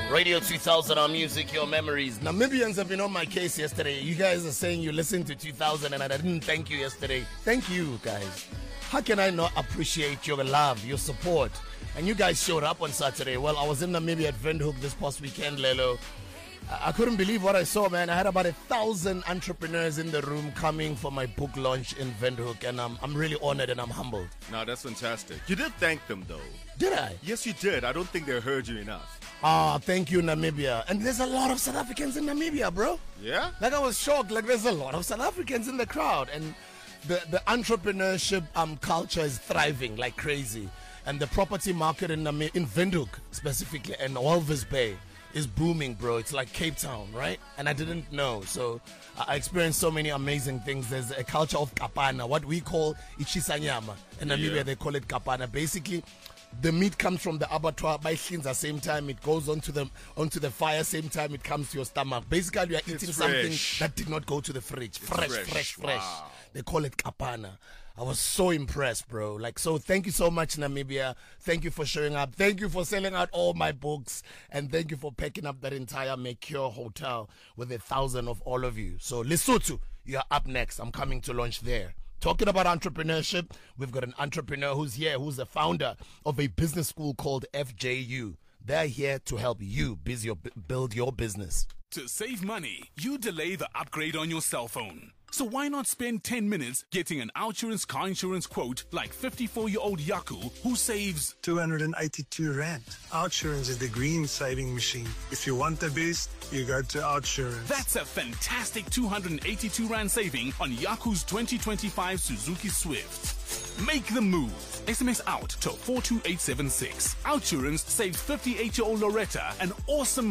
Radio 2000, our music, your memories. Namibians have been on my case yesterday. You guys are saying you listened to 2000 and I didn't thank you yesterday. Thank you, guys. How can I not appreciate your love, your support? And you guys showed up on Saturday. Well, I was in Namibia at Windhoek this past weekend, Lelo. I couldn't believe what I saw, man. I had about 1,000 entrepreneurs in the room coming for my book launch in Windhoek, and I'm really honored and I'm humbled. No, that's fantastic. You did thank them, though. Did I? Yes, you did. I don't think they heard you enough. Thank you, Namibia. And there's a lot of South Africans in Namibia, bro. Yeah? Like, I was shocked. Like, there's a lot of South Africans in the crowd. And the entrepreneurship culture is thriving like crazy. And the property market in Windhoek, specifically, and Walvis Bay, is booming, bro. It's like Cape Town, right? And I didn't know. So I experienced so many amazing things. There's a culture of kapana, what we call ichisanyama. In Namibia, they call it kapana. Basically, the meat comes from the abattoir by the same time it goes onto the fire, same time it comes to your stomach. Basically, you are eating something that did not go to the fridge. Fresh. Wow. They call it kapana. I was so impressed, bro. Like, so thank you so much, Namibia. Thank you for showing up. Thank you for selling out all my books. And thank you for packing up that entire Mercure hotel with 1,000 of all of you. So, Lesotho, you are up next. I'm coming to launch there. Talking about entrepreneurship, we've got an entrepreneur who's here, who's the founder of a business school called FJU. They're here to help you build your business. To save money, you delay the upgrade on your cell phone. So why not spend 10 minutes getting an Outsurance car insurance quote like 54-year-old Yaku who saves 282 Rand. Outsurance is the green saving machine. If you want the best, you go to Outsurance. That's a fantastic 282 Rand saving on Yaku's 2025 Suzuki Swift. Make the move. SMS out to 42876. Outsurance saves 58-year-old Loretta an awesome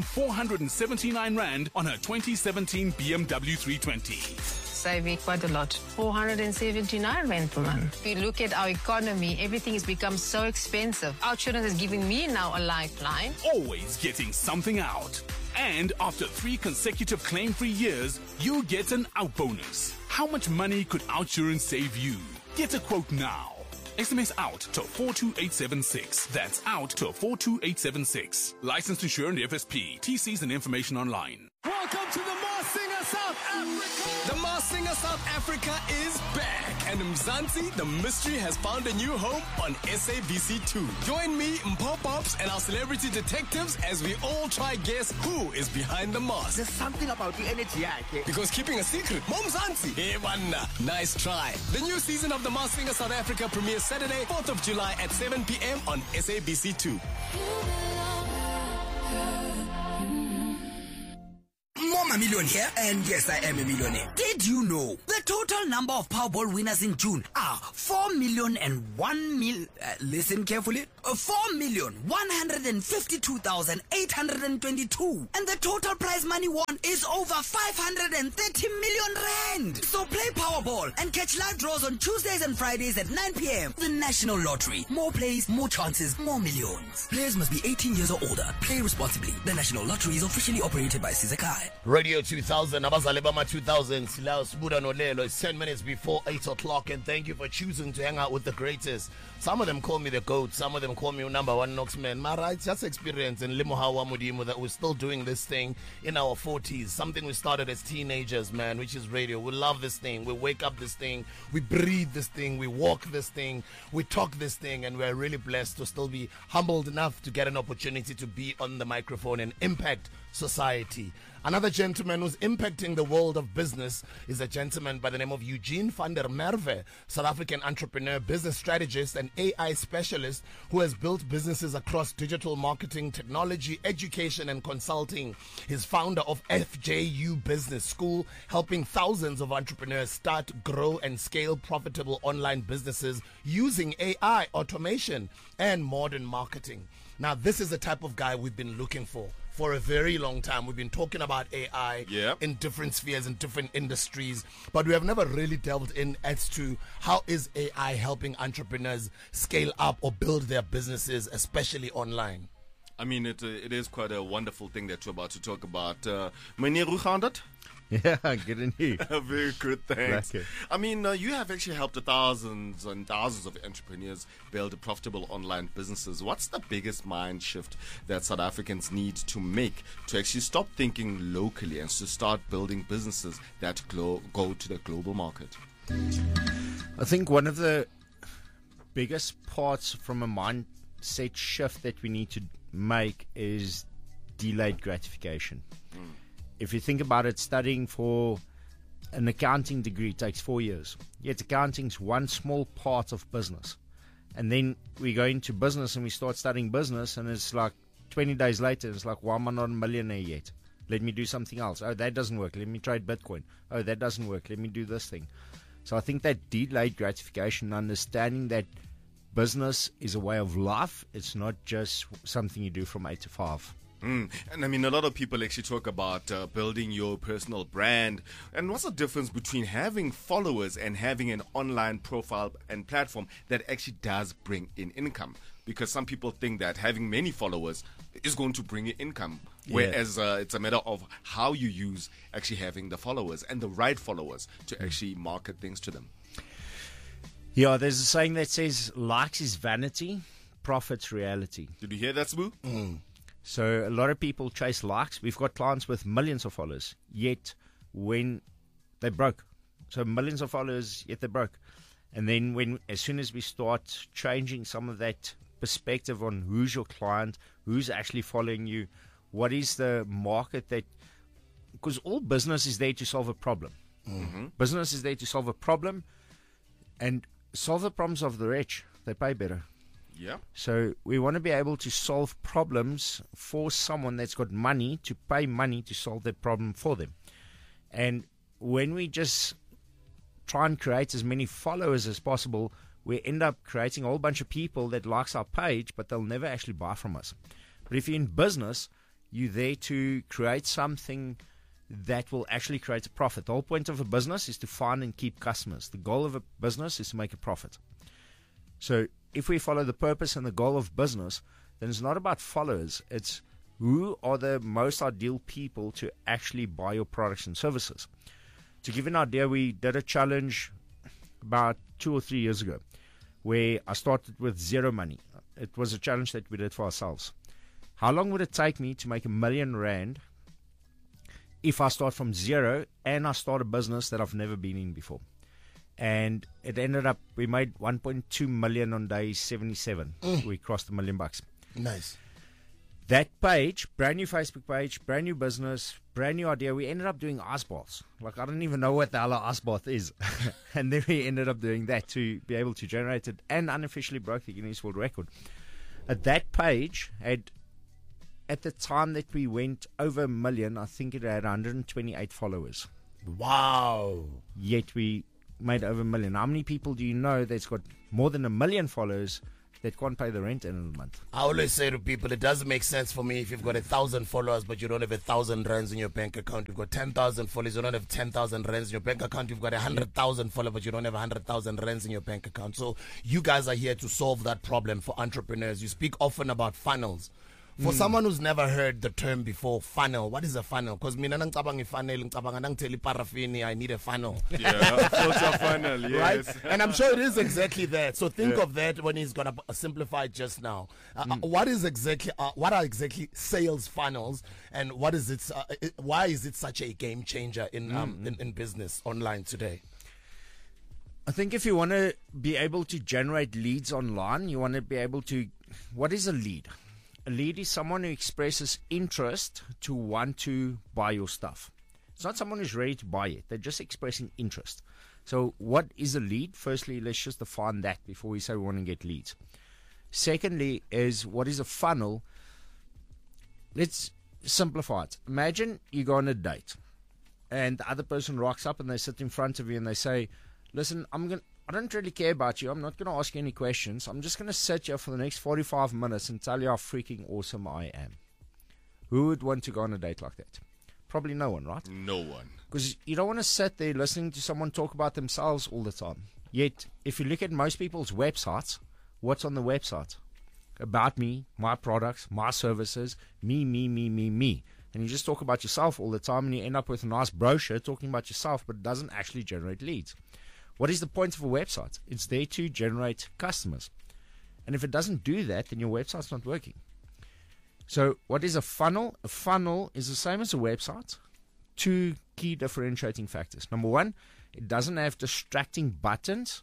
479 Rand on her 2017 BMW 320. Saving quite a lot. 479 Rand per month. If you look at our economy, everything has become so expensive. Outsurance is giving me now a lifeline. Always getting something out. And after 3 consecutive claim-free years, you get an out bonus. How much money could Outsurance save you? Get a quote now. SMS out to 42876. That's out to 42876. Licensed insured FSP. TCs and information online. Welcome to the Masked Singer South Africa. The Masked Singer South Africa is back, and Mzansi, the mystery, has found a new home on SABC2. Join me, Mpo Pops, and our celebrity detectives as we all try guess who is behind the mask. There's something about the energy, Because keeping a secret, Mzansi. Hey, wanna. Nice try. The new season of the Masked Singer South Africa premieres Saturday, 4th of July at 7 p.m. on SABC2. Mama Million here, and yes, I am a millionaire. Did you know the total number of Powerball winners in June are 4,001,000? Listen carefully. 4,152,822, and the total prize money won is over 530 million rand. So play Powerball and catch live draws on Tuesdays and Fridays at 9 p.m. The National Lottery. More plays, more chances, more millions. Players must be 18 years or older. Play responsibly. The National Lottery is officially operated by Sizakai. Radio 2000, Abazalebama 2000, Silaus Buda Nolelo. It's 10 minutes before 8 o'clock, and thank you for choosing to hang out with the greatest. Some of them call me the GOAT, some of them call me number one Knoxman. Mara, it's just experience in Limohawa Mudimu that we're still doing this thing in our 40s. Something we started as teenagers, man, which is radio. We love this thing. We wake up this thing. We breathe this thing. We walk this thing. We talk this thing, and we're really blessed to still be humbled enough to get an opportunity to be on the microphone and impact society. Another gentleman who's impacting the world of business is a gentleman by the name of Eugene van der Merwe, South African entrepreneur, business strategist, and AI specialist who has built businesses across digital marketing, technology, education, and consulting. He's founder of FJU Business School, helping thousands of entrepreneurs start, grow, and scale profitable online businesses using AI, automation, and modern marketing. Now, this is the type of guy we've been looking for a very long time. We've been talking about AI in different spheres, in different industries, but we have never really delved in as to how is AI helping entrepreneurs scale up or build their businesses, especially online. I mean, it is quite a wonderful thing that you're about to talk about. Meneer, hoe gaat het? Yeah, good on you. Very good, thanks. Lucky. I mean, you have actually helped thousands and thousands of entrepreneurs build profitable online businesses. What's the biggest mind shift that South Africans need to make to actually stop thinking locally and to start building businesses that go to the global market? I think one of the biggest parts from a mindset shift that we need to make is delayed gratification. If you think about it, studying for an accounting degree takes 4 years. Yet accounting's one small part of business. And then we go into business and we start studying business, and it's like 20 days later, it's like, why am I not a millionaire yet? Let me do something else. Oh, that doesn't work. Let me trade Bitcoin. Oh, that doesn't work. Let me do this thing. So I think that delayed gratification, understanding that business is a way of life, it's not just something you do from 8 to 5. And I mean, a lot of people actually talk about building your personal brand. And what's the difference between having followers and having an online profile and platform that actually does bring in income? Because some people think that having many followers is going to bring in income, whereas it's a matter of how you use actually having the followers and the right followers to actually market things to them. Yeah, there's a saying that says, likes is vanity, profits reality. Did you hear that, Smoo? So a lot of people chase likes. We've got clients with millions of followers, yet when they broke. So millions of followers, yet they broke. And then as soon as we start changing some of that perspective on who's your client, who's actually following you, what is the market that... Because all business is there to solve a problem. Business is there to solve a problem, and solve the problems of the rich. They pay better. Yeah. So we want to be able to solve problems for someone that's got money to pay money to solve that problem for them. And when we just try and create as many followers as possible, we end up creating a whole bunch of people that likes our page, but they'll never actually buy from us. But if you're in business, you're there to create something that will actually create a profit. The whole point of a business is to find and keep customers. The goal of a business is to make a profit. So if we follow the purpose and the goal of business, then it's not about followers. It's who are the most ideal people to actually buy your products and services. To give you an idea, we did a challenge about 2 or 3 years ago where I started with zero money. It was a challenge that we did for ourselves. How long would it take me to make R1 million if I start from zero and I start a business that I've never been in before? And it ended up, we made 1.2 million on day 77. We crossed $1 million. Nice. That page, brand new Facebook page, brand new business, brand new idea. We ended up doing ice baths. Like, I don't even know what the hell an ice bath is. And then we ended up doing that to be able to generate it, and unofficially broke the Guinness World Record. That page had, at the time that we went over 1 million, I think it had 128 followers. Wow. Yet we made over 1 million. How many people do you know that's got more than 1 million followers that can't pay the rent in a month? I always say to people, it doesn't make sense for me if you've got 1,000 followers but you don't have 1,000 rands in your bank account. You've got 10,000 followers, you don't have 10,000 rands in your bank account. You've got 100,000 followers but you don't have 100,000 rands in your bank account. So you guys are here to solve that problem for entrepreneurs. You speak often about funnels. For someone who's never heard the term before, funnel, what is a funnel? Because I need a funnel. Yeah, filter funnel, yes. Right? And I'm sure it is exactly that. So think of that when he's going to simplify it just now. What are exactly sales funnels, and what is it? Why is it such a game changer in business online today? I think if you want to be able to generate leads online, you want to be able to... What is a lead? A lead is someone who expresses interest to want to buy your stuff. It's not someone who's ready to buy it. They're just expressing interest. So what is a lead? Firstly, let's just define that before we say we want to get leads. Secondly is, what is a funnel? Let's simplify it. Imagine you go on a date and the other person rocks up and they sit in front of you and they say, listen, I don't really care about you. I'm not going to ask you any questions. I'm just going to sit here for the next 45 minutes and tell you how freaking awesome I am. Who would want to go on a date like that? Probably no one, right? No one. Because you don't want to sit there listening to someone talk about themselves all the time. Yet, if you look at most people's websites, what's on the website? About me, my products, my services, me. and you just talk about yourself all the time, and you end up with a nice brochure talking about yourself, but it doesn't actually generate leads. What is the point of a website? It's there to generate customers. And if it doesn't do that, then your website's not working. So what is a funnel? A funnel is the same as a website. Two key differentiating factors. Number one, it doesn't have distracting buttons.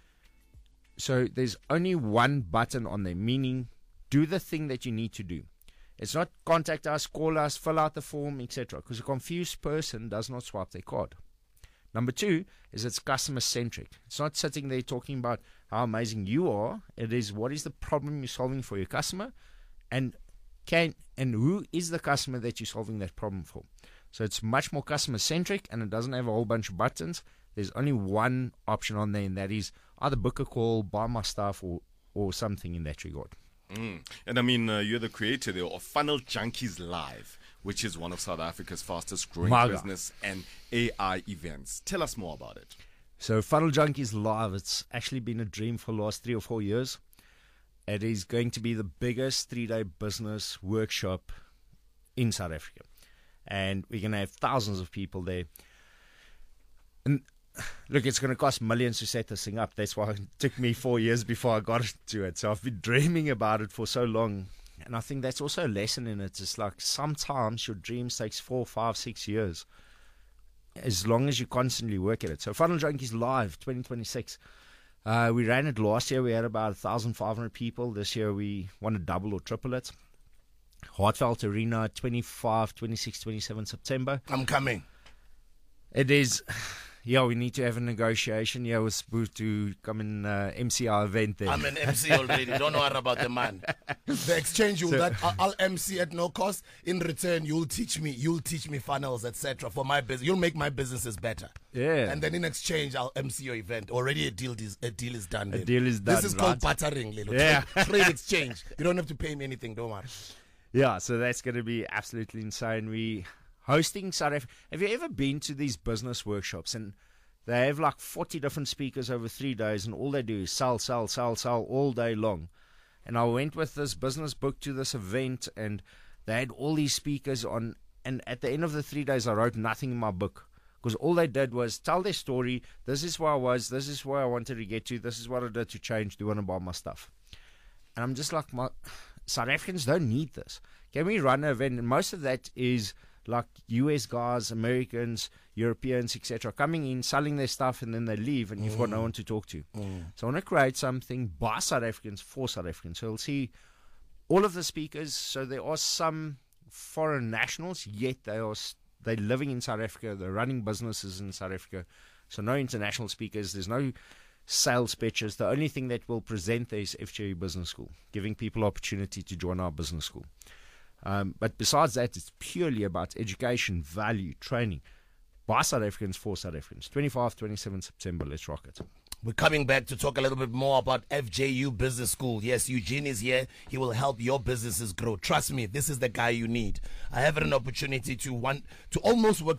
So there's only one button on there, meaning do the thing that you need to do. It's not contact us, call us, fill out the form, etc. Because a confused person does not swipe their card. Number two is it's customer-centric. It's not sitting there talking about how amazing you are. It is what is the problem you're solving for your customer, and who is the customer that you're solving that problem for. So it's much more customer-centric, and it doesn't have a whole bunch of buttons. There's only one option on there, and that is either book a call, buy my stuff, or something in that regard. And I mean, you're the creator there of Funnel Junkies Live, which is one of South Africa's fastest growing business and AI events. Tell us more about it. So Funnel Junkies Live, it's actually been a dream for the last 3 or 4 years. It is going to be the biggest 3-day business workshop in South Africa. And we're going to have thousands of people there. And look, it's going to cost millions to set this thing up. That's why it took me 4 years before I got to it. So I've been dreaming about it for so long. And I think that's also a lesson in it. It's like sometimes your dreams takes 4, 5, 6 years, as long as you constantly work at it. So Funnel Junkies Live 2026. We ran it last year. We had about 1,500 people. This year we want to double or triple it. Hartfeld Arena, 25, 26, 27 September. I'm coming. It is... Yeah, we need to have a negotiation. Yeah, we're supposed to come and MC our event there. I'm an MC already. Don't worry about the man. The exchange I'll MC at no cost. In return, you'll teach me funnels, etc. for my business. You'll make my businesses better. Yeah. And then in exchange, I'll MC your event. Already a deal is done. A deal is done. This is called bartering, Lilo. Yeah. Trade exchange. You don't have to pay me anything. Don't worry. Yeah, so that's going to be absolutely insane. We hosting South Africa. Have you ever been to these business workshops? And they have like 40 different speakers over 3 days, and all they do is sell all day long. And I went with this business book to this event, and they had all these speakers on. And at the end of the 3 days, I wrote nothing in my book, because all they did was tell their story. This is where I was. This is where I wanted to get to. This is what I did to change. Do you want to buy my stuff? And I'm just like, South Africans don't need this. Can we run an event? And most of that is like US guys, Americans, Europeans, etc., coming in, selling their stuff, and then they leave, and you've got no one to talk to. So I want to create something by South Africans for South Africans. So you'll see all of the speakers. So there are some foreign nationals, yet they're living in South Africa. They're running businesses in South Africa. So no international speakers. There's no sales pitches. The only thing that will present there is FGU Business School, giving people opportunity to join our business school. But besides that, it's purely about education, value, training by South Africans for South Africans. 25, 27 September. Let's rock it. We're coming back to talk a little bit more about FJU Business School. Yes, Eugene is here. He will help your businesses grow. Trust me, this is the guy you need. I have had an opportunity to almost work